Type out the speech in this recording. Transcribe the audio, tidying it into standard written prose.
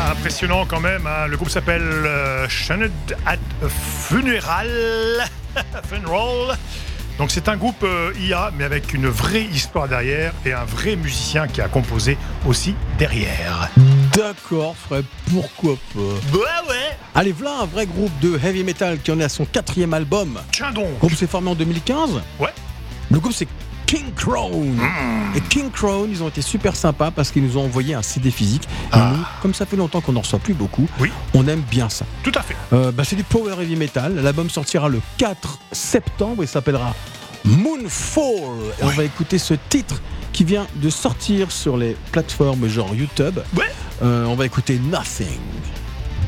Impressionnant quand même, hein. Le groupe s'appelle Shunned at Funeral. Funeral. Donc c'est un groupe IA, mais avec une vraie histoire derrière et un vrai musicien qui a composé aussi derrière. D'accord, Fred, pourquoi pas. Bah ouais. Allez, voilà un vrai groupe de heavy metal qui en est à son 4e album. Tiens donc. Le groupe s'est formé en 2015. Ouais. Le groupe c'est King Crown. Et King Crown, ils ont été super sympas parce qu'ils nous ont envoyé un CD physique. Et nous, comme ça fait longtemps qu'on n'en reçoit plus beaucoup, Oui. on aime bien ça. Tout à fait. C'est du power heavy metal. L'album sortira le 4 septembre et s'appellera Moonfall. Et on va écouter ce titre qui vient de sortir sur les plateformes genre YouTube. Ouais. On va écouter Nothing.